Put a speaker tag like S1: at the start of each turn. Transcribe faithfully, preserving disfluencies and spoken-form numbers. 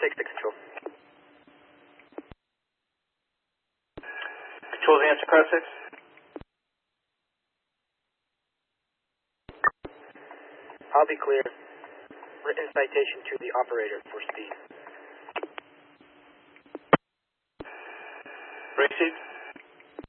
S1: six to control. Control's answer, car six. I'll be clear. Written citation to the operator for speed.
S2: Brake seat.